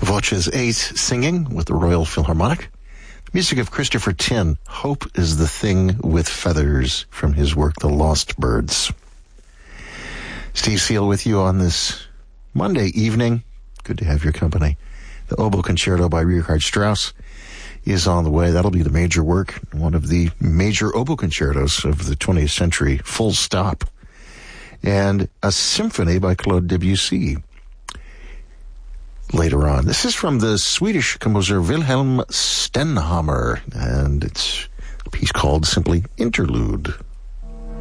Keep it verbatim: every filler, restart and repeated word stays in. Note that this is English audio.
Voces eight singing with the Royal Philharmonic. The music of Christopher Tin, Hope is the Thing with Feathers, from his work The Lost Birds. Steve Seal with you on this Monday evening. Good to have your company. The Oboe Concerto by Richard Strauss is on the way. That'll be the major work, one of the major oboe concertos of the twentieth century, full stop. And a symphony by Claude Debussy later on. This is from the Swedish composer Wilhelm Stenhammar, and it's a piece called simply Interlude.